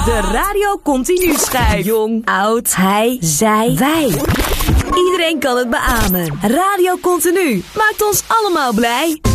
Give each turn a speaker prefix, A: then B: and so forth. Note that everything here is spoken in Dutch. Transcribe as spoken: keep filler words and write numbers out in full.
A: De Radio Continu schijf. Jong, oud, hij, zij, wij. Iedereen kan het beamen. Radio Continu maakt ons allemaal blij.